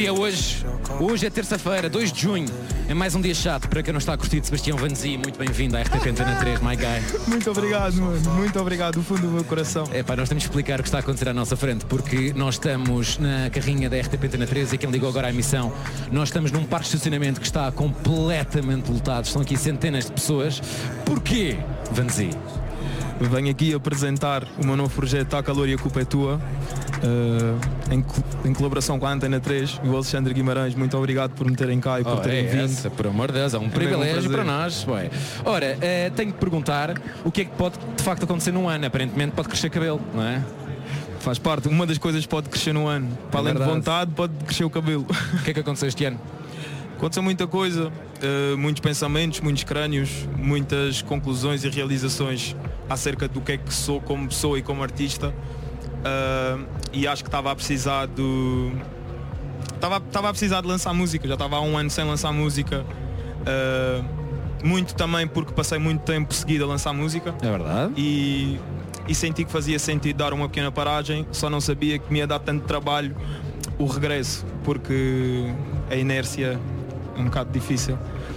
dia é hoje? Hoje é terça-feira, 2 de junho. É mais um dia chato para quem não está a curtir de Sebastião Vanzi. Muito bem-vindo à RTP Antena 3, my guy. Muito obrigado, mano. Muito obrigado, do fundo do meu coração. É pá, nós temos de explicar o que está a acontecer à nossa frente, porque nós estamos na carrinha da RTP Antena 3 e quem ligou agora à emissão, nós estamos num parque de estacionamento que está completamente lotado. Estão aqui centenas de pessoas. Porquê, Vanzi? Venho aqui apresentar o meu novo projeto A Calor e a Culpa é Tua, em colaboração com a Antena 3 e o Alexandre Guimarães. Muito obrigado por me terem cá e por terem vindo. Por amor de Deus, é um privilégio para nós. Ué. Ora, tenho que perguntar o que é que pode de facto acontecer num ano. Aparentemente pode crescer cabelo, não é? Faz parte, uma das coisas pode crescer no ano. Para além de vontade, pode crescer o cabelo. O que é que aconteceu este ano? Aconteceu muita coisa, muitos pensamentos, muitos crânios, muitas conclusões e realizações acerca do que é que sou como pessoa e como artista, e acho que estava a precisar de lançar música. Já estava há um ano sem lançar música, muito também porque passei muito tempo seguido a lançar música. É verdade. E senti que fazia sentido dar uma pequena paragem, só não sabia que me ia dar tanto trabalho o regresso, porque a inércia é um bocado difícil.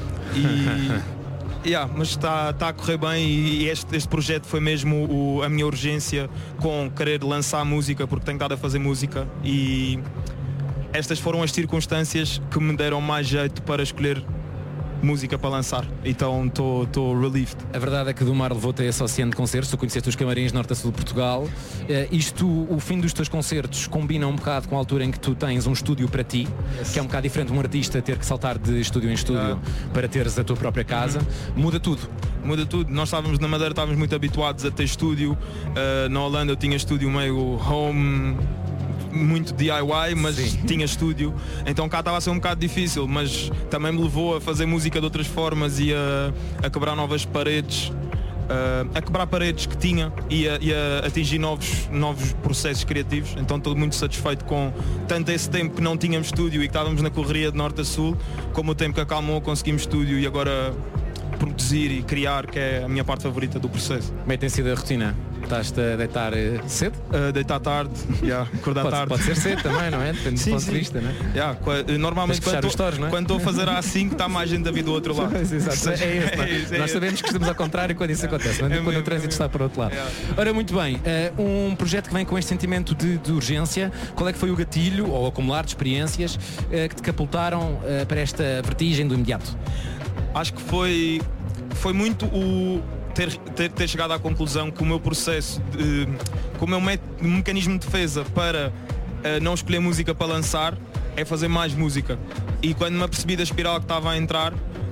Mas está a correr bem, e este projeto foi mesmo a minha urgência com querer lançar música, porque tenho estado a fazer música, e estas foram as circunstâncias que me deram mais jeito para escolher música para lançar. Então estou relieved. A verdade é que do Mar levou-te a esse oceano de concertos. Tu conheceste os camarins norte a sul de Portugal. O fim dos teus concertos combina um bocado com a altura em que tu tens um estúdio para ti, que é um bocado diferente de um artista ter que saltar de estúdio em estúdio para teres a tua própria casa. Muda tudo. Nós estávamos na Madeira, estávamos muito habituados a ter estúdio. Na Holanda eu tinha estúdio meio home, muito DIY, mas tinha estúdio, então cá estava a ser um bocado difícil, mas também me levou a fazer música de outras formas e a quebrar novas paredes, a quebrar paredes que tinha e a atingir novos processos criativos. Então estou muito satisfeito com tanto esse tempo que não tínhamos estúdio e que estávamos na correria de norte a sul, como o tempo que acalmou, conseguimos estúdio e agora produzir e criar, que é a minha parte favorita do processo. Como é que tem sido a rotina? Estás-te a deitar cedo? Deitar tarde, acordar tarde. Pode ser cedo também, não é? Depende do ponto de vista, não é? Normalmente quando estou a fazer A5 está mais gente a vir do outro lado. Exato. Nós sabemos que estamos ao contrário quando isso acontece, não é? Quando o trânsito está para o outro lado. Ora, muito bem, um projeto que vem com este sentimento de urgência. Qual é que foi o gatilho ou acumular de experiências que te catapultaram para esta vertigem do imediato? Acho que foi muito o ter chegado à conclusão que o meu processo, que o meu mecanismo de defesa para não escolher música para lançar é fazer mais música. E quando me apercebi da espiral que estava a entrar,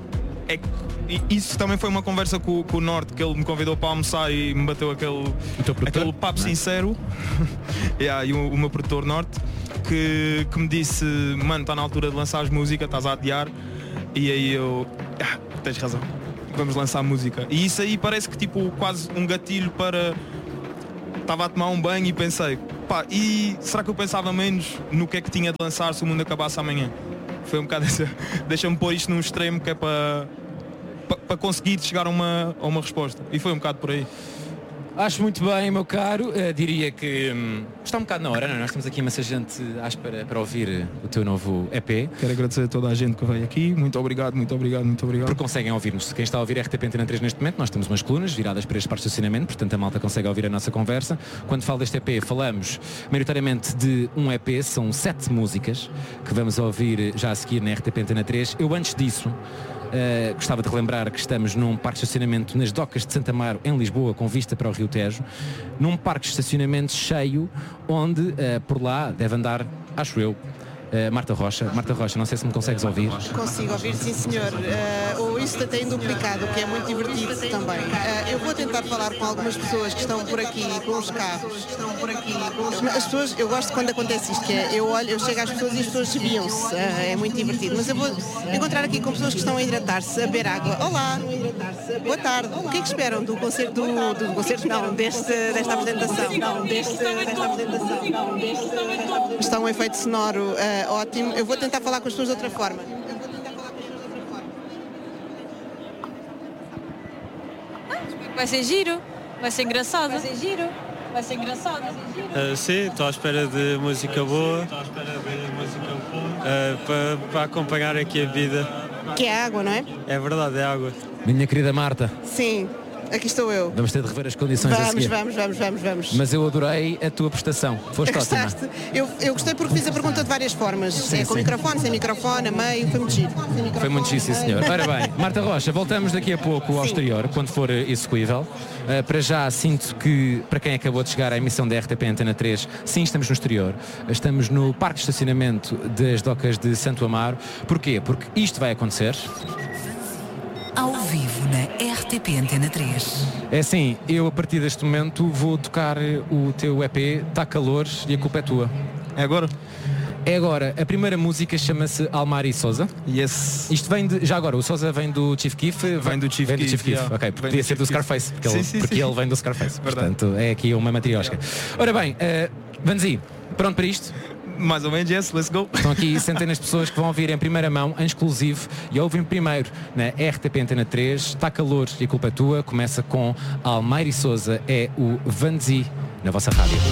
isso também foi uma conversa com o Norte, que ele me convidou para almoçar e me bateu aquele papo sincero. E o meu produtor Norte, que me disse: mano, está na altura de lançar as músicas, estás a adiar. E aí eu, tens razão, vamos lançar música. E isso aí parece que tipo quase um gatilho para... Estava a tomar um banho e pensei, e será que eu pensava menos no que é que tinha de lançar se o mundo acabasse amanhã? Foi um bocado essa... Deixa-me pôr isto num extremo que é para conseguir chegar a uma resposta. E foi um bocado por aí. Acho muito bem, meu caro. Diria que está um bocado na hora, não é? Nós temos aqui imensa gente à espera para ouvir o teu novo EP. Quero agradecer a toda a gente que veio aqui. Muito obrigado. Porque conseguem ouvir-nos. Quem está a ouvir RTP Antena 3 neste momento, nós temos umas colunas viradas para este parque de estacionamento, portanto a malta consegue ouvir a nossa conversa. Quando falo deste EP, falamos maioritariamente de um EP, são 7 músicas que vamos ouvir já a seguir na RTP Antena 3. Eu antes disso gostava de relembrar que estamos num parque de estacionamento nas docas de Santa Amaro, em Lisboa, com vista para o Rio Tejo, num parque de estacionamento cheio, onde por lá deve andar, acho eu, Marta Rocha, não sei se me consegues ouvir. Consigo ouvir, sim senhor. O Insta tem duplicado, o que é muito divertido também. Eu vou tentar falar com algumas pessoas que estão por aqui, com os carros. As pessoas, eu gosto quando acontece isto, que é, eu chego às pessoas e as pessoas desviam-se. É muito divertido. Mas eu vou encontrar aqui com pessoas que estão a hidratar-se, a beber água. Olá, boa tarde. O que é que esperam do concerto, desta apresentação? Está um efeito sonoro ótimo. Eu vou tentar falar com as pessoas de outra forma. Vai ser giro, vai ser engraçado. Vai ser engraçado. Sim, estou à espera de música boa. para acompanhar aqui a vida. Que é água, não é? É verdade, é água. Minha querida Marta, Sim, aqui estou eu. vamos ter de rever as condições a seguir. Vamos. Mas eu adorei a tua prestação. Foste ótima. Gostaste? Eu gostei porque fiz a pergunta de várias formas. Sim, com sim. microfone, sem microfone, a meio, foi muito giro. Foi muito giro, sim, senhor. Ora bem, Marta Rocha, voltamos daqui a pouco ao Sim. exterior, quando for execuível. Para já, sinto que, para quem acabou de chegar à emissão da RTP Antena 3, sim, estamos no exterior. Estamos no parque de estacionamento das docas de Santo Amaro. Porquê? Porque isto vai acontecer. Ao vivo na RTP Antena 3. É assim, eu a partir deste momento vou tocar o teu EP Tá Calor e a culpa é tua. É agora? É agora, a primeira música chama-se Almari Souza. Yes. Isto vem de, já agora, o Souza vem do Chief Keef? Vem do Chief Keef, yeah. Ok, Vem podia do ser do Chief Keef. Scarface, porque, Sim, porque sim. ele vem do Scarface. Verdade. Portanto, é aqui uma matriosca. Ora bem, Vanzi, pronto para isto? Mais ou menos, yes, let's go. Estão aqui centenas de pessoas que vão ouvir em primeira mão, em exclusivo, e ouvem primeiro na RTP Antena 3, Está Calor e a culpa é tua, começa com Almari Souza, é o Vanzi na vossa rádio.